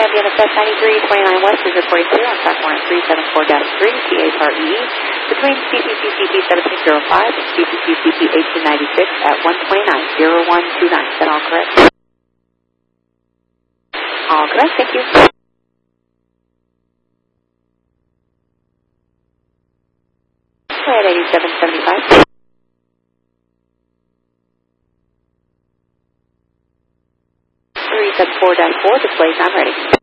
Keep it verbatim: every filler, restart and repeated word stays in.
M D N S S ninety-three twenty-nine West is reporting clear on platform three seven four dash three, T H R E E, between C P C C P seventeen oh five and C P C C P eighteen ninety-six at one twenty-nine oh one two nine. Is that all correct? All correct, thank you. We're at eighty-seven seventy-five. three seven four dash four, display time ready.